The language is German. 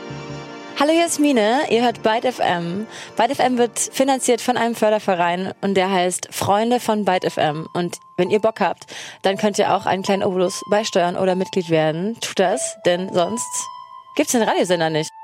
Hallo Jasmine, ihr hört Byte FM. Byte FM wird finanziert von einem Förderverein und der heißt Freunde von Byte FM. Und wenn ihr Bock habt, dann könnt ihr auch einen kleinen Obolus beisteuern oder Mitglied werden. Tut das, denn sonst gibt's den Radiosender nicht.